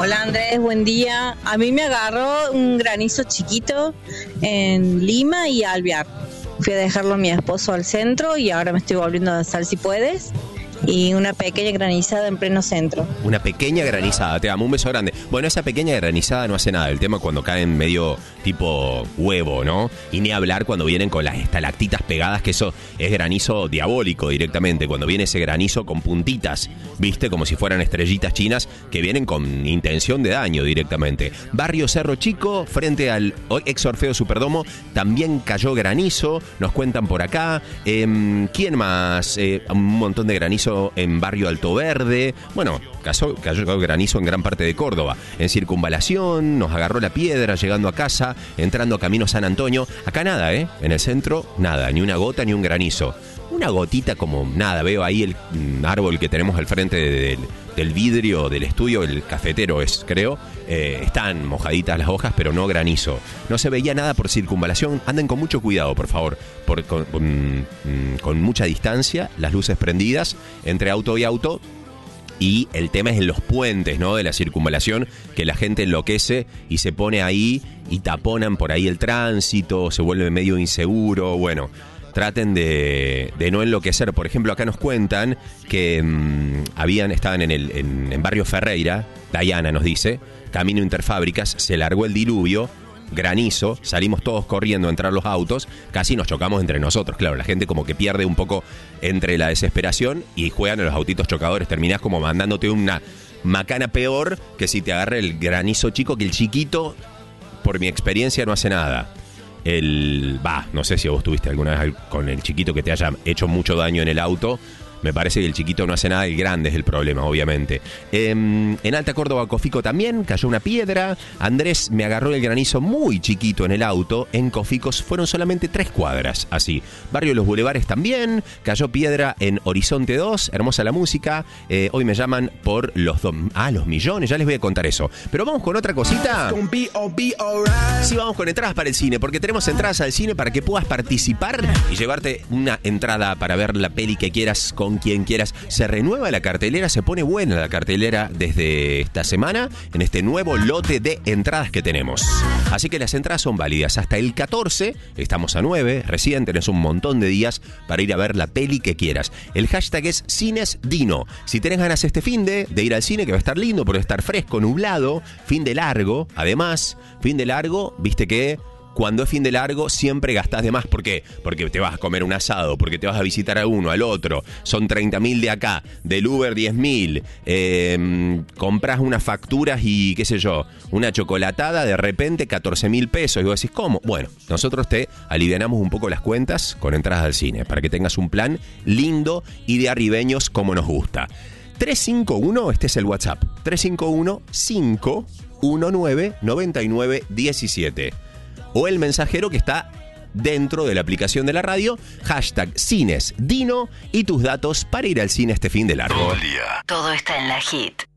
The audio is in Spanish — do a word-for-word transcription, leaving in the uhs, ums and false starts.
Hola Andrés, buen día. A mí me agarró un granizo chiquito en Lima y Alvear. Fui a dejarlo a mi esposo al centro y ahora me estoy volviendo a Sal Si Puedes. Y una pequeña granizada en pleno centro. Una pequeña granizada, te damos un beso grande. Bueno, esa pequeña granizada no hace nada. El tema es cuando caen medio tipo huevo, ¿no? Y ni hablar cuando vienen con las estalactitas pegadas, que eso es granizo diabólico directamente. Cuando viene ese granizo con puntitas, ¿viste? Como si fueran estrellitas chinas que vienen con intención de daño directamente. Barrio Cerro Chico, frente al ex Orfeo Superdomo, también cayó granizo. Nos cuentan por acá. Eh, ¿Quién más? Eh, un montón de granizo en Barrio Alto Verde. Bueno, cayó, cayó granizo en gran parte de Córdoba. En Circunvalación, nos agarró la piedra llegando a casa, entrando a Camino San Antonio. Acá nada, ¿eh? En el centro, nada, ni una gota ni un granizo. Una gotita como nada, veo ahí el mm, árbol que tenemos al frente de, de, del vidrio del estudio, el cafetero es, creo. Eh, están mojaditas las hojas, pero no granizo. No se veía nada por Circunvalación. Anden con mucho cuidado, por favor. Por, con, con, con mucha distancia, las luces prendidas entre auto y auto. Y el tema es en los puentes, ¿no? De la Circunvalación, que la gente enloquece y se pone ahí y taponan por ahí el tránsito, se vuelve medio inseguro, bueno... Traten de, de no enloquecer. Por ejemplo, acá nos cuentan que mmm, habían, estaban en el en, en Barrio Ferreira, Dayana nos dice, camino Interfábricas, se largó el diluvio, granizo, salimos todos corriendo a entrar los autos, casi nos chocamos entre nosotros. Claro, la gente como que pierde un poco entre la desesperación y juegan a los autitos chocadores. Terminás como mandándote una macana peor que si te agarra el granizo chico, que el chiquito, por mi experiencia, no hace nada. El va, no sé si vos tuviste alguna vez con el chiquito que te haya hecho mucho daño en el auto. Me parece que el chiquito no hace nada, el grande es el problema, obviamente. Eh, en Alta Córdoba, Cofico también, cayó una piedra. Andrés me agarró el granizo muy chiquito en el auto. En Coficos fueron solamente tres cuadras, así. Barrio Los Bulevares también, cayó piedra en Horizonte dos, hermosa la música. Eh, hoy me llaman por los dos... Ah, los millones, ya les voy a contar eso. Pero vamos con otra cosita. Sí, vamos con entradas para el cine, porque tenemos entradas al cine para que puedas participar y llevarte una entrada para ver la peli que quieras con quien quieras. Se renueva la cartelera, se pone buena la cartelera desde esta semana en este nuevo lote de entradas que tenemos. Así que las entradas son válidas hasta el catorce, estamos a nueve, recién tenés un montón de días para ir a ver la peli que quieras. El hashtag es CinesDino. Si tenés ganas este finde de ir al cine, que va a estar lindo, porque va a estar fresco, nublado, fin de largo, además, fin de largo, viste que cuando es fin de largo siempre gastás de más. ¿Por qué? Porque te vas a comer un asado, porque te vas a visitar a uno, al otro. Son treinta mil de acá, del Uber diez mil. Eh, compras unas facturas y qué sé yo, una chocolatada, de repente catorce mil pesos. Y vos decís, ¿cómo? Bueno, nosotros te alivianamos un poco las cuentas con entradas al cine, para que tengas un plan lindo y de arribeños como nos gusta. tres cinco uno, este es el WhatsApp. tres cinco uno, cinco uno nueve, nueve nueve uno siete. O el mensajero que está dentro de la aplicación de la radio, hashtag CinesDino y tus datos para ir al cine este fin de largo. Todo está en La Hit.